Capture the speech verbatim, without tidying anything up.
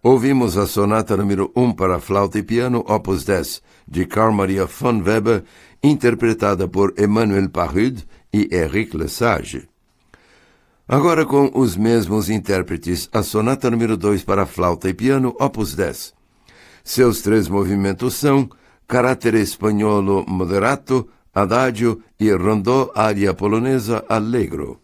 Ouvimos a sonata número um para flauta e piano, opus dez, de Carl Maria von Weber, interpretada por Emmanuel Parud e Éric Lesage. Agora com os mesmos intérpretes, a sonata número dois para flauta e piano, opus dez. Seus três movimentos são carattere spagnolo moderato, adagio e rondò aria polonesa allegro.